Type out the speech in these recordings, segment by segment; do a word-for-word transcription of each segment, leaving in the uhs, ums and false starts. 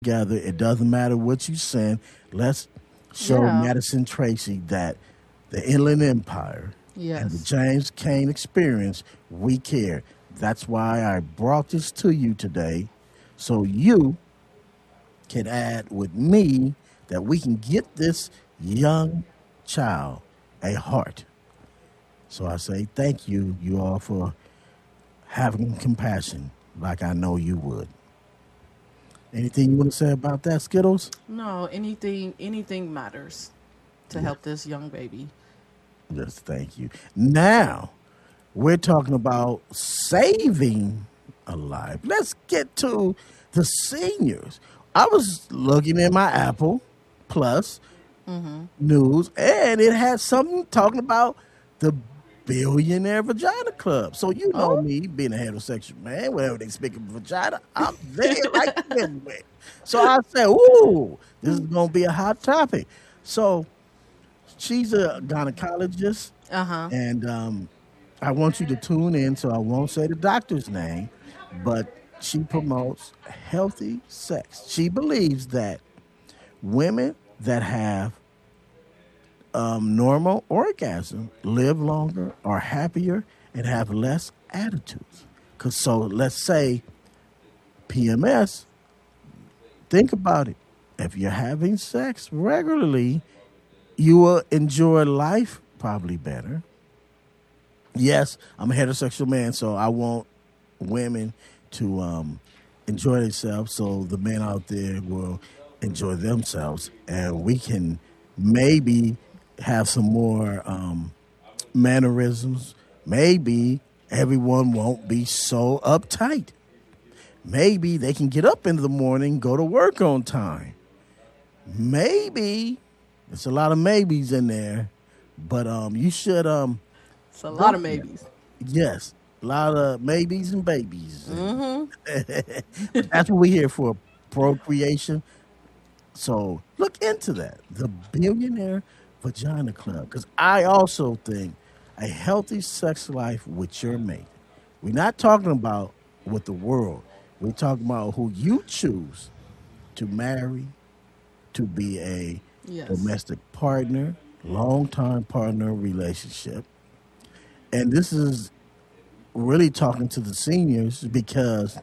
together. It doesn't matter what you send. Let's show Yeah. Madison Tracy that the Inland Empire and the Yes. James Cain experience, we care. That's why I brought this to you today, so you can add with me that we can get this young child a heart. So I say thank you, you all, for having compassion like I know you would. Anything you want to say about that, Skittles? No, anything anything matters to help this young baby. Yes, thank you. Now, we're talking about saving a life. Let's get to the seniors. I was looking at my Apple Plus news, and it had something talking about the Billionaire Vagina Club. So you know Oh. me, being a heterosexual man, whenever they speak of vagina, I'm there like everywhere. So I said, ooh, this is going to be a hot topic. So she's a gynecologist, Uh-huh. and um, I want you to tune in, so I won't say the doctor's name, but she promotes healthy sex. She believes that women that have um, normal orgasm live longer, are happier, and have less attitudes. Cause so let's say P M S. Think about it. If you're having sex regularly, you will enjoy life probably better. Yes, I'm a heterosexual man, so I want women to um, enjoy themselves, so the men out there will enjoy themselves, and we can maybe have some more um, mannerisms. Maybe everyone won't be so uptight. Maybe they can get up in the morning, go to work on time. Maybe there's a lot of maybes in there, but um, you should um, It's a lot of maybes. yes, a lot of maybes and babies. Mm-hmm. That's what we're here for, procreation. So look into that, the Billionaire Vagina Club, because I also think a healthy sex life with your mate. We're not talking about with the world. We're talking about who you choose to marry, to be a Yes. domestic partner, long-time partner relationship. And this is really talking to the seniors because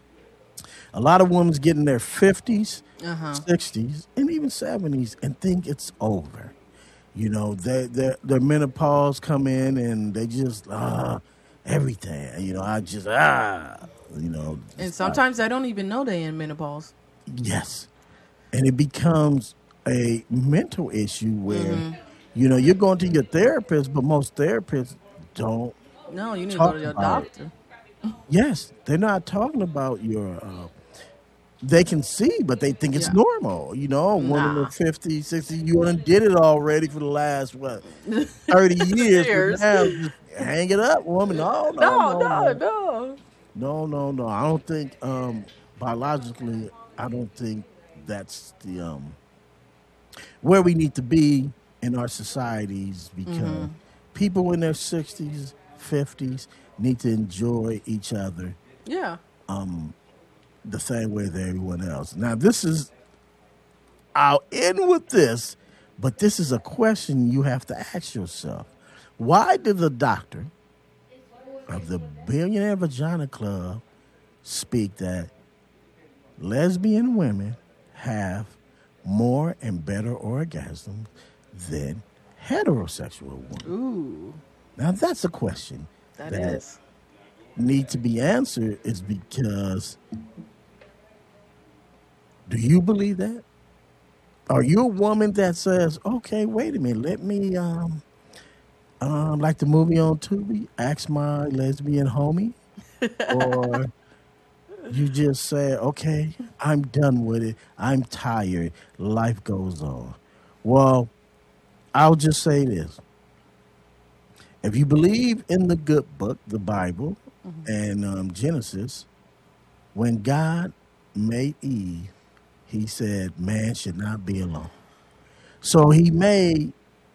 a lot of women's get in their fifties, Uh-huh. sixties, and even seventies and think it's over. You know, they, their their menopause come in and they just, ah, everything. You know, I just, ah, you know. And just, sometimes I don't even know they in menopause. yes. And it becomes a mental issue where, you know, you're going to your therapist, but most therapists don't. No, you need to Talk go to your about it. doctor. Yes, they're not talking about your. Uh, they can see, but they think it's Yeah. normal. You know, a woman in Nah. her fifty, sixty, you done did it already for the last, what, thirty years. But Years. now, just hang it up, woman. No, no, No, no, no, no. no. No, no, no. I don't think, um, biologically, I don't think that's the, um, where we need to be in our societies because people in their sixties, fifties need to enjoy each other Yeah. the same way as everyone else. Now, this is, I'll end with this, but this is a question you have to ask yourself. Why did the doctor of the Billionaire Vagina Club speak that lesbian women have more and better orgasms than heterosexual women? Ooh, Now, that's a question that is. need to be answered is because do you believe that? Are you a woman that says, okay, wait a minute, let me, um, um, like the movie on Tubi, ask my lesbian homie? Or you just say, okay, I'm done with it. I'm tired. Life goes on. Well, I'll just say this. If you believe in the good book, the Bible, and um, Genesis, when God made Eve, he said man should not be alone. So he made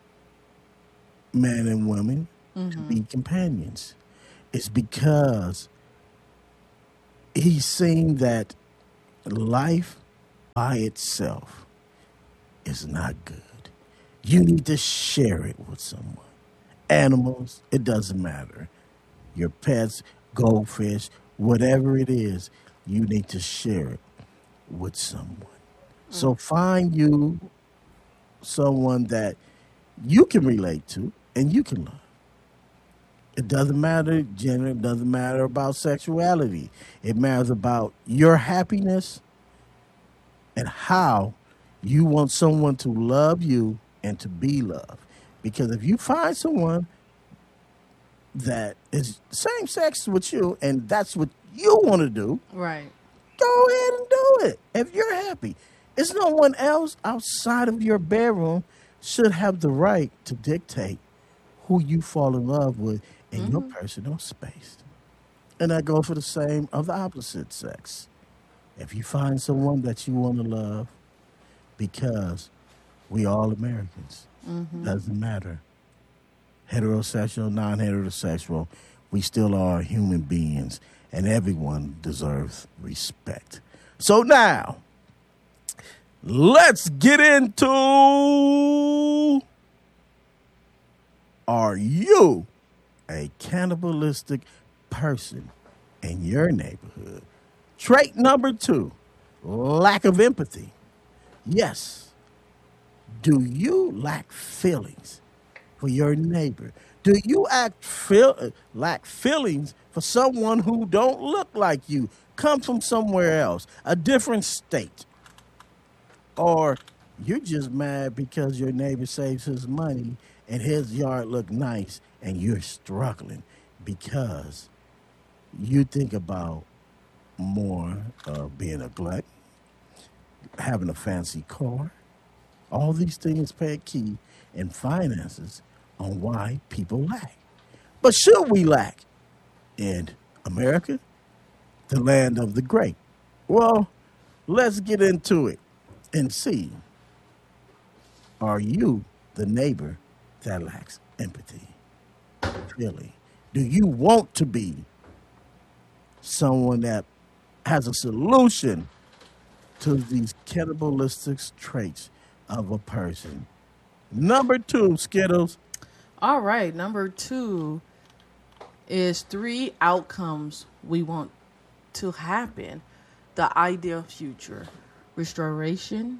man and women to be companions. It's because he's seen that life by itself is not good. You need to share it with someone. Animals, it doesn't matter. Your pets, goldfish, whatever it is, you need to share it with someone. So find you someone that you can relate to and you can love. It doesn't matter gender, it doesn't matter about sexuality. It matters about your happiness and how you want someone to love you and to be loved. Because if you find someone that is same sex with you and that's what you want to do, Right. go ahead and do it if you're happy. It's no one else outside of your bedroom should have the right to dictate who you fall in love with in mm-hmm. your personal space. And that goes for the same of the opposite sex. If you find someone that you want to love, because we all Americans, mm-hmm. doesn't matter. Heterosexual, non-heterosexual, we still are human beings, and everyone deserves respect. So now, let's get into, are you a cannibalistic person in your neighborhood? Trait number two, lack of empathy. Yes. Do you lack feelings for your neighbor? Do you act feel, lack feelings for someone who don't look like you, come from somewhere else, a different state? Or you're just mad because your neighbor saves his money and his yard look nice and you're struggling because you think about more of being a glutton, having a fancy car. All these things play a key in finances on why people lack. But should we lack in America, the land of the great? Well, let's get into it and see, are you the neighbor that lacks empathy? Really? Do you want to be someone that has a solution to these cannibalistic traits of a person? Number two, Skittles. All right. Number two is three outcomes we want to happen. The ideal future, restoration,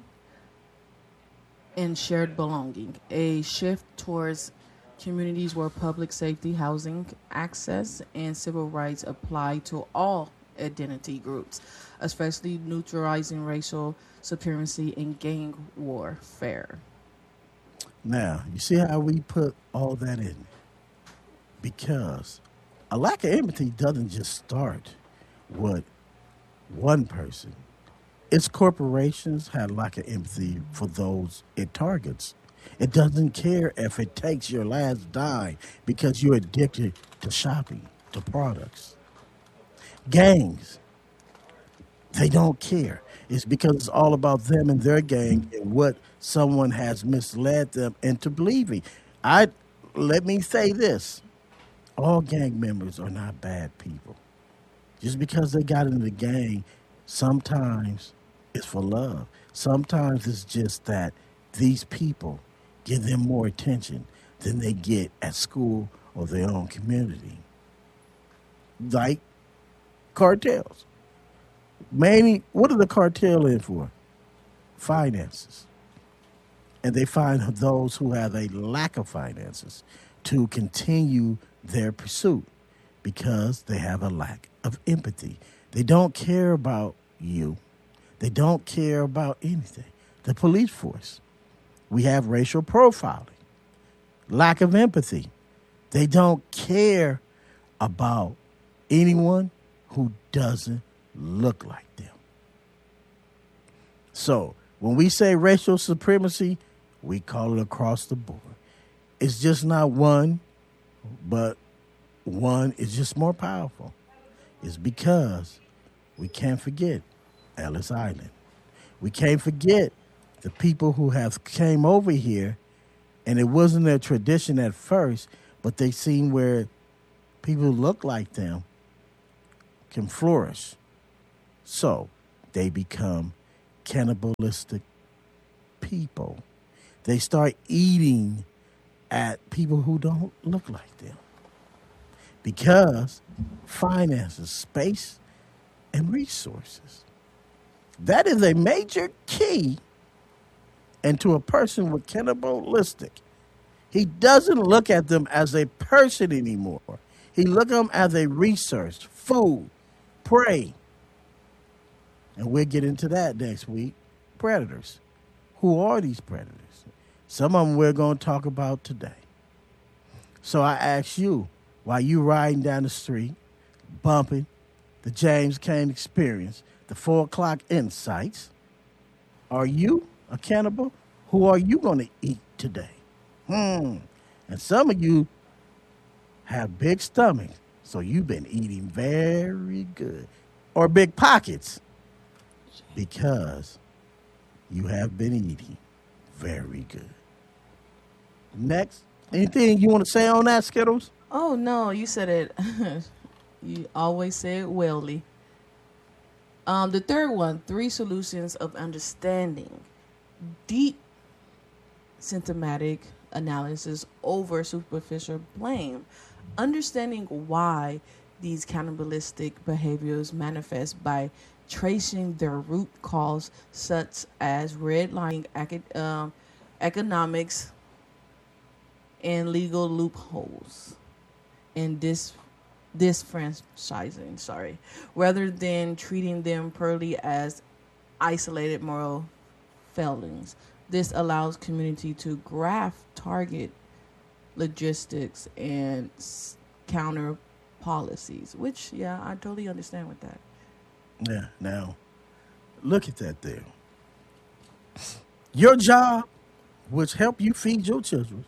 and shared belonging. A shift towards communities where public safety, housing access, and civil rights apply to all identity groups, especially neutralizing racial supremacy and gang warfare. Now, you see how we put all that in? Because a lack of empathy doesn't just start with one person. Its corporations have lack of empathy for those it targets. It doesn't care if it takes your last dime because you're addicted to shopping, to products. Gangs, they don't care. It's because it's all about them and their gang and what someone has misled them into believing. I let me say this. All gang members are not bad people. Just because they got in the gang, sometimes it's for love. Sometimes it's just that these people give them more attention than they get at school or their own community. Like cartels. Mainly, what are the cartel in for? Finances. And they find those who have a lack of finances to continue their pursuit because they have a lack of empathy. They don't care about you. They don't care about anything. The police force. We have racial profiling. Lack of empathy. They don't care about anyone who doesn't look like them. So when we say racial supremacy, we call it across the board. It's just not one, but one is just more powerful. It's because we can't forget Ellis Island. We can't forget the people who have came over here, and it wasn't their tradition at first, but they seen where people who look like them can flourish. So they become cannibalistic people. They start eating at people who don't look like them because finances, space, and resources. That is a major key into a person with cannibalistic. He doesn't look at them as a person anymore. He looks at them as a resource, food, prey. And we'll get into that next week. Predators. Who are these predators? Some of them we're going to talk about today. So I ask you, while you riding down the street, bumping the James Cain Experience, the four o'clock insights, are you a cannibal? Who are you going to eat today? Hmm. And some of you have big stomachs, so you've been eating very good. Or big pockets, because you have been eating very good. Next, anything you want to say on that, Skittles? Oh, no, you said it. You always say it wellly. Um, the third one, three solutions of understanding. Deep symptomatic analysis over superficial blame. Understanding why these cannibalistic behaviors manifest by tracing their root cause, such as redlining, ec- um, economics, and legal loopholes, and this disfranchising, sorry, rather than treating them purely as isolated moral failings. This allows community to graft target logistics and s- counter policies, which, yeah, I totally understand with that. Yeah, now, look at that there. Your job, which help you feed your children,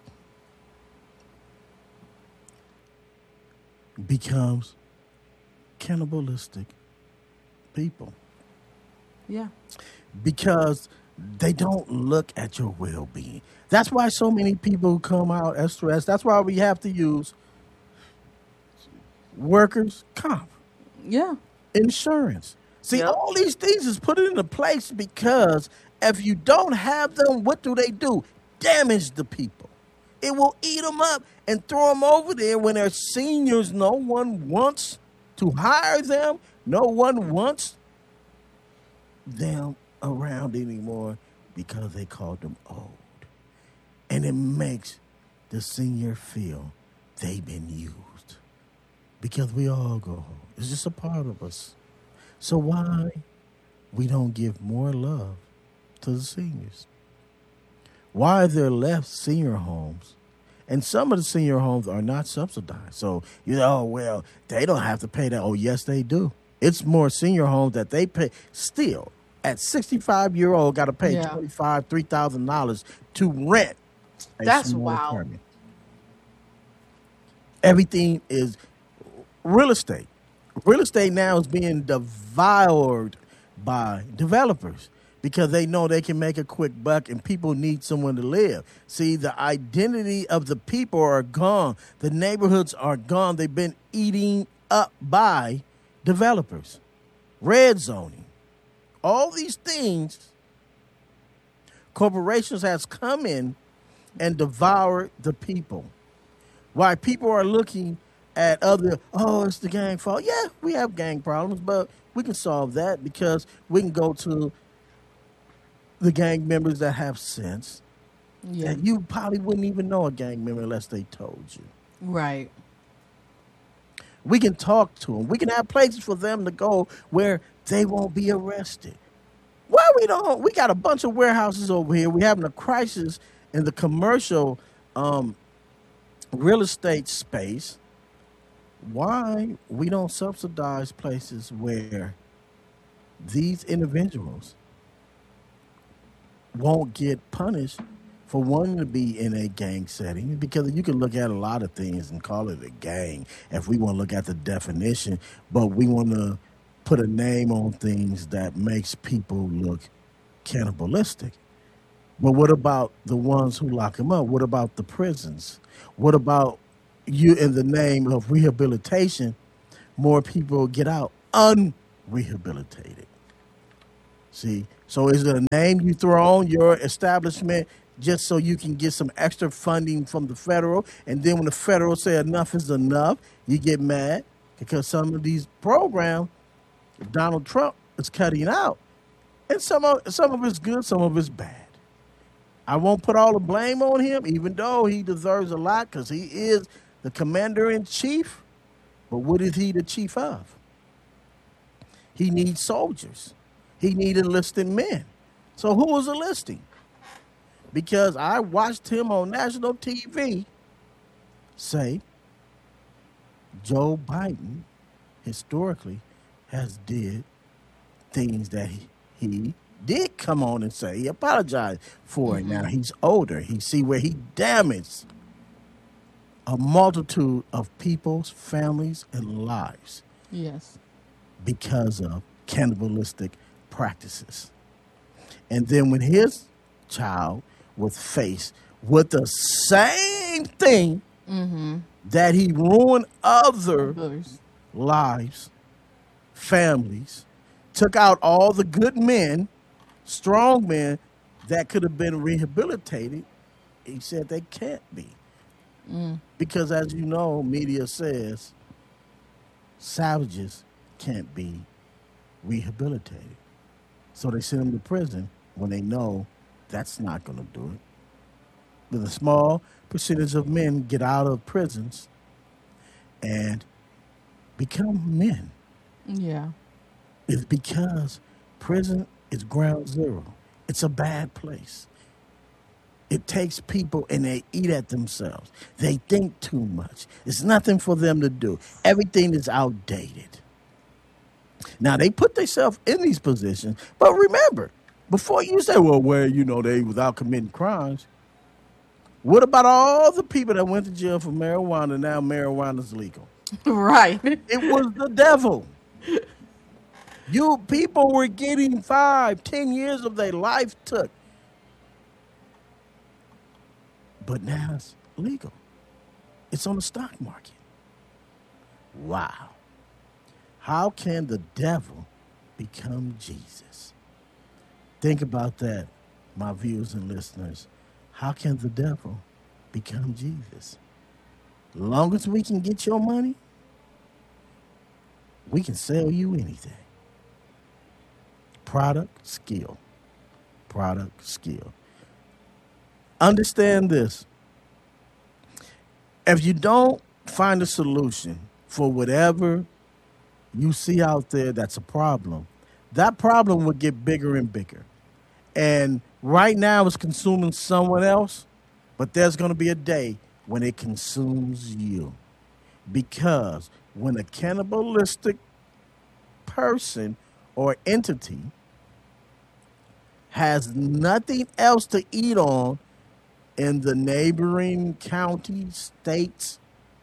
becomes cannibalistic people. Yeah. Because they don't look at your well-being. That's why so many people come out as stressed. That's why we have to use workers' comp, Yeah. insurance. See, Yep. all these things is put into place because if you don't have them, what do they do? Damage the people. It will eat them up and throw them over there when they're seniors. No one wants to hire them. No one wants them around anymore because they call them old. And it makes the senior feel they've been used because we all go home. It's just a part of us. So why we don't give more love to the seniors? Why they're left senior homes? And some of the senior homes are not subsidized. So, you know, oh, well, they don't have to pay that. Oh, yes, they do. It's more senior homes that they pay still. At sixty-five year old, got to pay Yeah. twenty five, three thousand dollars to rent a That's small wild. apartment. Everything is real estate. Real estate now is being devoured by developers because they know they can make a quick buck and people need someone to live. See, the identity of the people are gone. The neighborhoods are gone. They've been eating up by developers. Red zoning. All these things, corporations has come in and devoured the people. Why people are looking at other, oh, it's the gang fault. Yeah, we have gang problems, but we can solve that because we can go to the gang members that have sense. Yeah. And you probably wouldn't even know a gang member unless they told you. Right. We can talk to them. We can have places for them to go where they won't be arrested. Why we don't? We got a bunch of warehouses over here. We're having a crisis in the commercial um, real estate space. Why we don't subsidize places where these individuals won't get punished for wanting to be in a gang setting? Because you can look at a lot of things and call it a gang if we want to look at the definition, but we want to put a name on things that makes people look cannibalistic. But what about the ones who lock them up? What about the prisons? What about you in the name of rehabilitation? More people get out unrehabilitated. See, So is it a name you throw on your establishment just so you can get some extra funding from the federal? And then when the federal say enough is enough, you get mad because some of these programs Donald Trump is cutting out. And some of some of it's good, some of it's bad. I won't put all the blame on him, even though he deserves a lot because he is the commander in chief. But what is he the chief of? He needs soldiers. He needs enlisted men. So who is enlisting? Because I watched him on national T V say Joe Biden historically has did things that he, he did come on and say he apologized for it. Now he's older. He see where he damaged a multitude of people's families and lives. Yes. Because of cannibalistic practices. And then when his child was faced with the same thing Mm-hmm. that he ruined other Others. lives, families, took out all the good men, strong men that could have been rehabilitated, he said they can't be. Mm. Because as you know, media says savages can't be rehabilitated. So they send them to prison when they know that's not going to do it. But a small percentage of men get out of prisons and become men. Yeah. It's because prison is ground zero. It's a bad place. It takes people and they eat at themselves. They think too much. It's nothing for them to do. Everything is outdated. Now, they put themselves in these positions, but remember, before you say, well, where, you know, they without committing crimes, what about all the people that went to jail for marijuana? Now marijuana's legal. Right. It was the devil. You people were getting five, ten years of their life took. But now it's legal. It's on the stock market. Wow. How can the devil become Jesus? Think about that, my viewers and listeners. How can the devil become Jesus? As long as we can get your money, we can sell you anything. Product, skill. Product, skill. Understand this. If you don't find a solution for whatever you see out there that's a problem, that problem will get bigger and bigger. And right now it's consuming someone else, but there's going to be a day when it consumes you. Because when a cannibalistic person or entity has nothing else to eat on in the neighboring counties, states,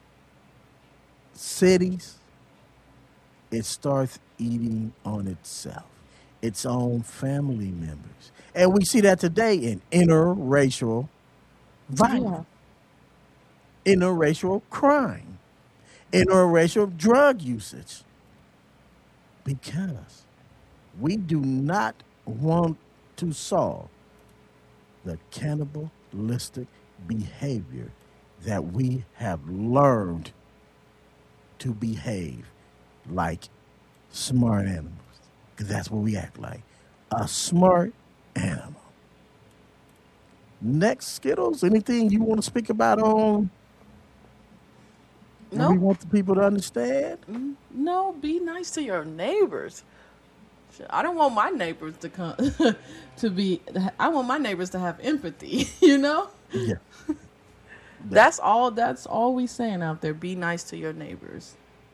cities, it starts eating on itself, its own family members. And we see that today in interracial violence, yeah. interracial crime, interracial drug usage. Because we do not want to solve the cannibalistic behavior that we have learned to behave like smart animals. Because that's what we act like. A smart animal. Next, Skittles, anything you want to speak about on? No. We want the people to understand? No, be nice to your neighbors. I don't want my neighbors to come to be, I want my neighbors to have empathy, you know? Yeah. That's all, that's all we saying out there. Be nice to your neighbors.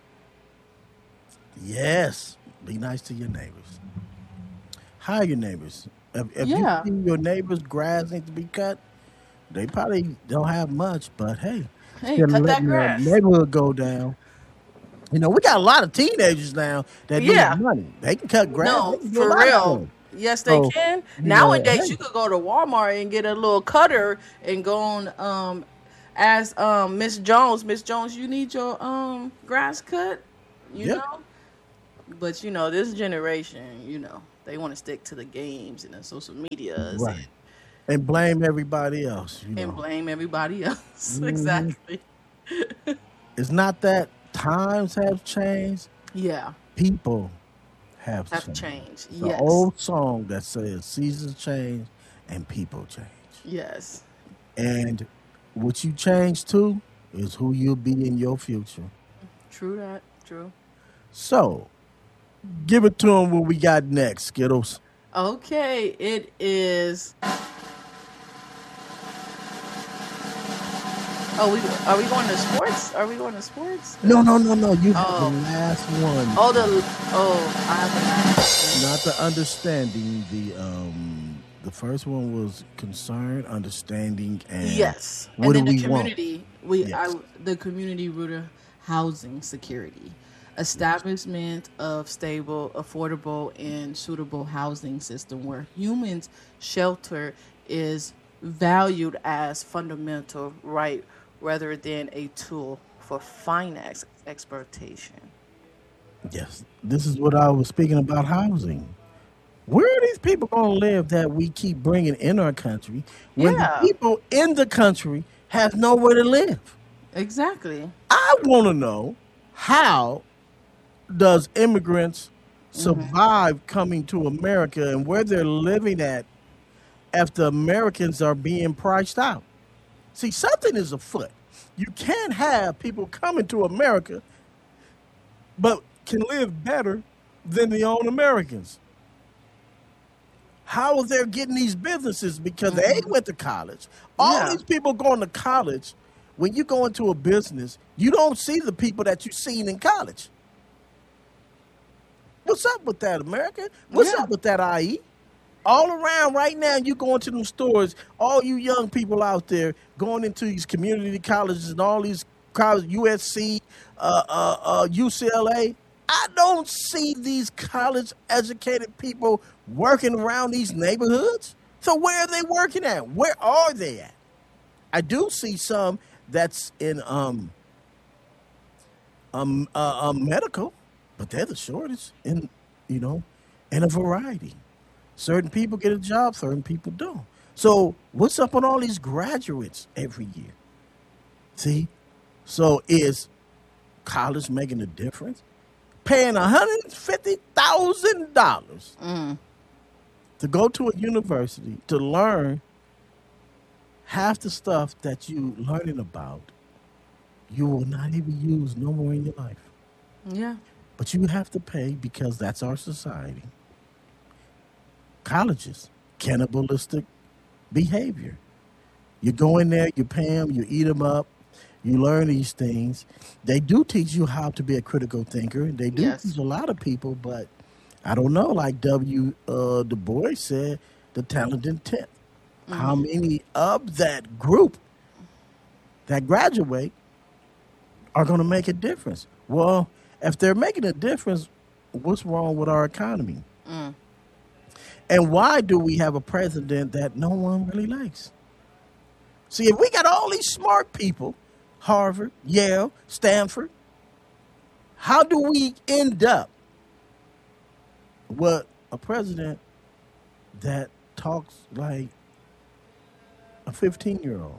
Yes. Be nice to your neighbors. Hire your neighbors. If, if Yeah. you see your neighbor's grass needs to be cut, they probably don't have much, but hey. Hey, still cut that letting their grass. neighborhood go down. You know, we got a lot of teenagers now that Yeah. need money. They can cut grass. No, They can do a for lot of real. things. Yes, they So, can. you know, Nowadays, hey. you could go to Walmart and get a little cutter and go on. Um, ask um Miss Jones, Miss Jones, you need your um grass cut. You Yep. know, but you know this generation, you know, They want to stick to the games and the social medias Right. and, And blame everybody else, you and know. blame everybody else. hmm Exactly. It's not that times have changed, Yeah, people have have changed. changed. It's an Yes. old song that says seasons change and people change. Yes. And what you change to is who you'll be in your future. True that. True. So, give it to them what we got next, Skittles. Okay, it is. Oh, we are we going to sports? Are we going to sports? No, no, no, no. You have the Oh, last one. oh the oh, I have the last Not the understanding. The um, the first one was concern, understanding, one. and Yes, what and do then the we want? community. We I Yes. the community rooted housing security, establishment of stable, affordable, and suitable housing system where humans shelter is valued as fundamental right rather than a tool for finance exploitation. Yes, this is what I was speaking about housing. Where are these people going to live that we keep bringing in our country when the Yeah, people in the country have nowhere to live? exactly. I want to know, how does immigrants survive coming to America and where they're living at after Americans are being priced out? See, something is afoot. You can't have people coming to America but can live better than the own Americans. How are they getting these businesses? Because they went to college. All Yeah. these people going to college, when you go into a business, you don't see the people that you seen in college. What's up with that, America? What's Yeah. up with that, I E? All around right now, you go into them stores, all you young people out there going into these community colleges and all these colleges, U S C, uh, uh, uh, U C L A. I don't see these college educated people working around these neighborhoods. So where are they working at? Where are they at? I do see some that's in um, um, uh, um medical, but they're the shortest in, you know, in a variety. Certain people get a job, certain people don't. So what's up on all these graduates every year? See? So is college making a difference? Paying one hundred fifty thousand dollars to go to a university to learn half the stuff that you learning about, you will not even use no more in your life. Yeah. But you have to pay because that's our society. Colleges, cannibalistic behavior. You go in there, you pay them, you eat them up, you learn these things. They do teach you how to be a critical thinker. They do Yes. teach a lot of people, but I don't know. Like W. Uh, Du Bois said, the talented tenth. How many of that group that graduate are going to make a difference? Well, if they're making a difference, what's wrong with our economy? And why do we have a president that no one really likes? See, if we got all these smart people, Harvard, Yale, Stanford, how do we end up with a president that talks like a fifteen-year-old?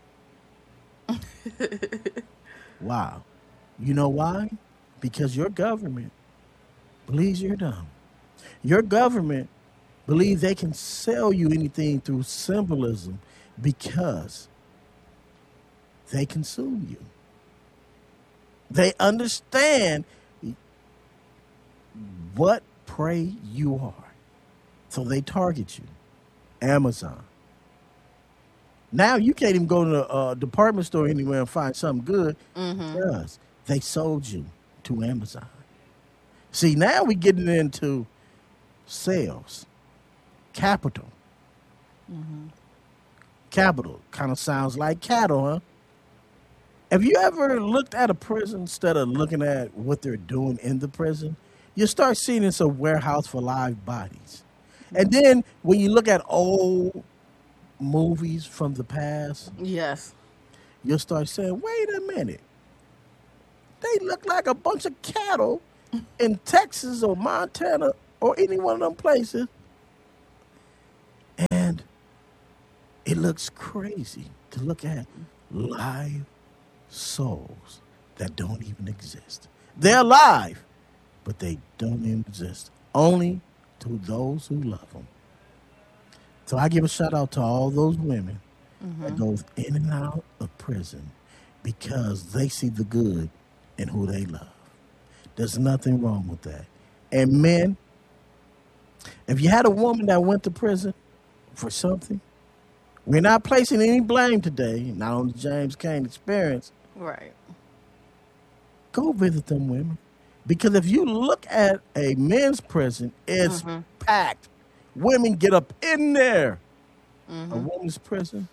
Wow. You know why? Because your government believes you're dumb. Your government believes they can sell you anything through symbolism because they consume you. They understand what prey you are. So they target you. Amazon. Now you can't even go to a department store anywhere and find something good because they sold you to Amazon. See, now we're getting into sales, capital. Capital kind of sounds like cattle, huh? Have you ever looked at a prison instead of looking at what they're doing in the prison? You start seeing it's a warehouse for live bodies. And then when you look at old movies from the past, Yes. you'll start saying, wait a minute. They look like a bunch of cattle in Texas or Montana or any one of them places, and it looks crazy to look at live souls that don't even exist. They're alive, but they don't even exist. Only to those who love them. So I give a shout out to all those women mm-hmm. that goes in and out of prison because they see the good in who they love. There's nothing wrong with that. And men, if you had a woman that went to prison for something, we're not placing any blame today, not on the James Cain experience. Right. Go visit them women. Because if you look at a men's prison, it's mm-hmm. packed. Women get up in there. Mm-hmm. A woman's prison,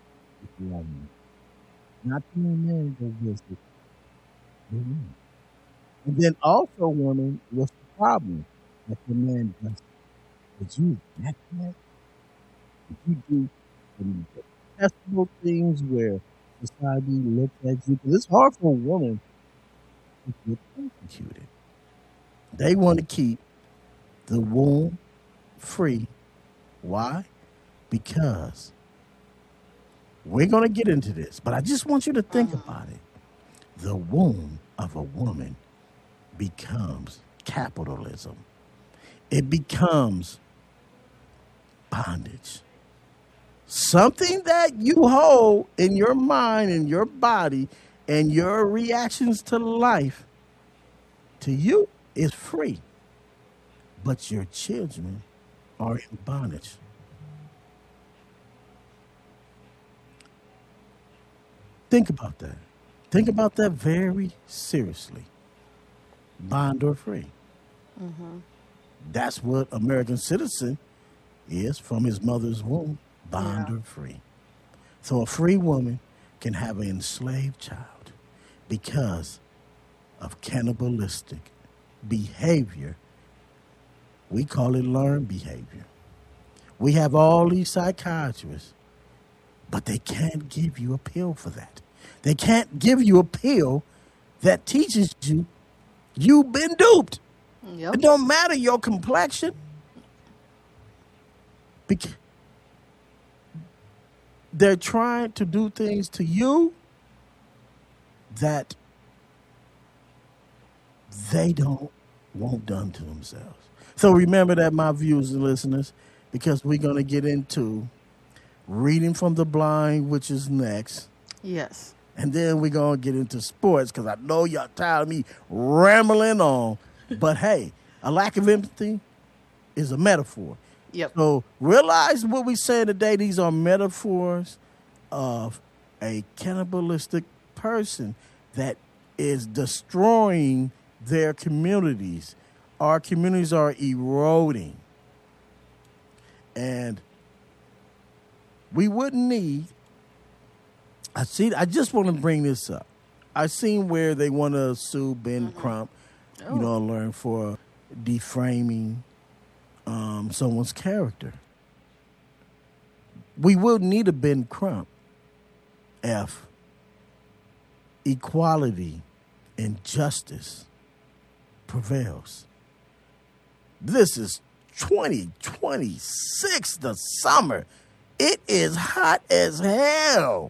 not too many men go visit. Mm-hmm. And then also, women, what's the problem that the man does? Did you that that? Did you do some detestable things where society looks at you? Because it's hard for a woman to get persecuted. They want to keep the womb free. Why? Because we're going to get into this, but I just want you to think about it. The womb of a woman becomes capitalism. It becomes bondage. Something that you hold in your mind and your body and your reactions to life, to you, is free. But your children are in bondage. Think about that. Think about that very seriously. Bond or free. Mm-hmm. That's what American citizen is from his mother's womb, bond yeah. or free. So a free woman can have an enslaved child because of cannibalistic behavior. We call it learned behavior. We have all these psychiatrists, but they can't give you a pill for that. They can't give you a pill that teaches you you've been duped. Yep. It don't matter your complexion. Because they're trying to do things to you that they don't want done to themselves. So remember that, my viewers and listeners, because we're going to get into reading from the blind, which is next. Yes. And then we're going to get into sports because I know y'all tired of me rambling on. But, hey, a lack of empathy is a metaphor. Yep. So realize what we say today. These are metaphors of a cannibalistic person that is destroying their communities. Our communities are eroding. And we wouldn't need, I see, I just want to bring this up. I seen where they want to sue Ben mm-hmm. Crump, oh. you know, learn for deframing um, someone's character. We wouldn't need a Ben Crump if equality and justice prevails. This is twenty twenty-six, the summer. It is hot as hell.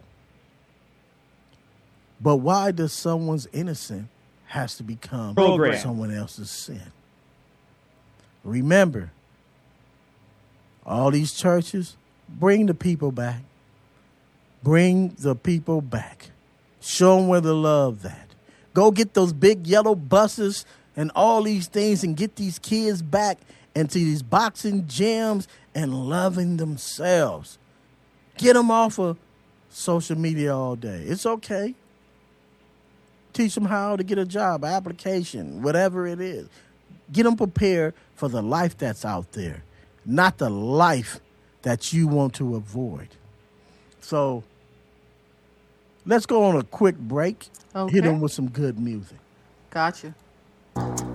But why does someone's innocence has to become Program. someone else's sin? Remember, all these churches, bring the people back. Bring the people back. Show them where the love at. Go get those big yellow buses and all these things and get these kids back into these boxing gyms and loving themselves. Get them off of social media all day. It's okay. Teach them how to get a job, application, whatever it is. Get them prepared for the life that's out there, not the life that you want to avoid. So let's go on a quick break. Okay. Hit them with some good music. Gotcha.